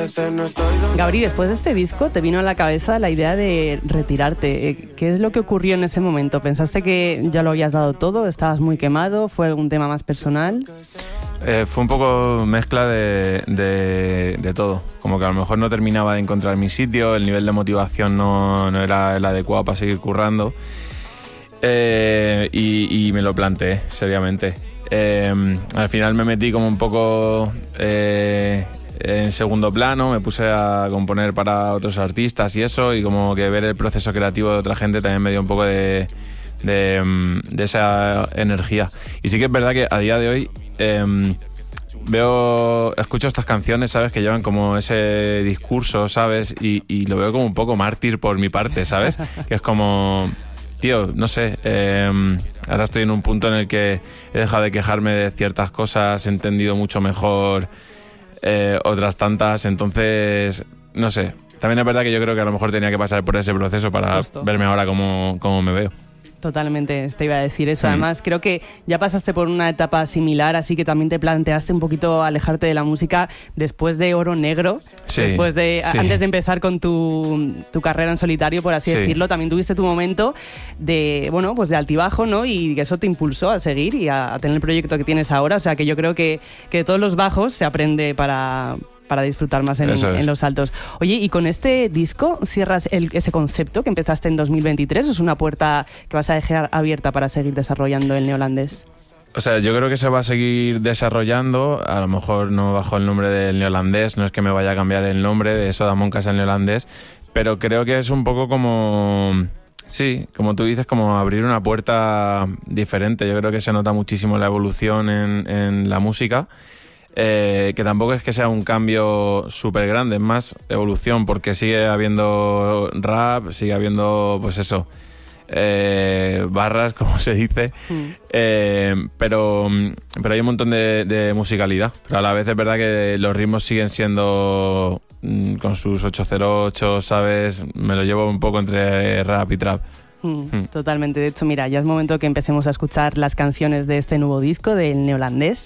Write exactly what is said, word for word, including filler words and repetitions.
veces no estoy donde... Gabri, después de este disco te vino a la cabeza la idea de retirarte. ¿Qué es lo que ocurrió en ese momento? ¿Pensaste que ya lo habías dado todo? ¿Estabas muy quemado? ¿Fue un tema más personal? Eh, fue un poco mezcla de, de, de todo. Como que a lo mejor no terminaba de encontrar mi sitio, el nivel de motivación no, no era el adecuado para seguir currando. Eh, y, y me lo planteé seriamente. Eh, al final me metí como un poco eh, en segundo plano, me puse a componer para otros artistas y eso, y como que ver el proceso creativo de otra gente también me dio un poco de, de, de esa energía. Y sí que es verdad que a día de hoy eh, veo, escucho estas canciones, ¿sabes? Que llevan como ese discurso, ¿sabes? Y, y lo veo como un poco mártir por mi parte, ¿sabes? Que es como... Tío, no sé, eh, ahora estoy en un punto en el que he dejado de quejarme de ciertas cosas, he entendido mucho mejor eh, otras tantas, entonces, no sé. También es verdad que yo creo que a lo mejor tenía que pasar por ese proceso para Justo. verme ahora como, como me veo. Totalmente, te iba a decir eso. Además, creo que ya pasaste por una etapa similar, así que también te planteaste un poquito alejarte de la música después de Oro Negro, Sí, después de sí. antes de empezar con tu, tu carrera en solitario, por así Sí. decirlo. También tuviste tu momento de, bueno, pues de altibajo, ¿no? Y que eso te impulsó a seguir y a, a tener el proyecto que tienes ahora. O sea, que yo creo que, que de todos los bajos se aprende para... para disfrutar más en, en los altos. Oye, y con este disco cierras el, ese concepto que empezaste en dos mil veintitrés, ¿o es una puerta que vas a dejar abierta para seguir desarrollando el neolandés? O sea, yo creo que se va a seguir desarrollando, a lo mejor no bajo el nombre del neolandés, no es que me vaya a cambiar el nombre de Soda Monkas al neolandés, pero creo que es un poco como... Sí, como tú dices, como abrir una puerta diferente. Yo creo que se nota muchísimo la evolución en, en la música. Eh, que tampoco es que sea un cambio súper grande, es más evolución, porque sigue habiendo rap, sigue habiendo, pues eso, eh, barras, como se dice, mm. eh, pero, pero hay un montón de, de musicalidad, pero a la vez es verdad que los ritmos siguen siendo mm, con sus ocho cero ocho, ¿sabes? Me lo llevo un poco entre rap y trap. Mm, totalmente. De hecho, mira, ya es momento que empecemos a escuchar las canciones de este nuevo disco del neolandés.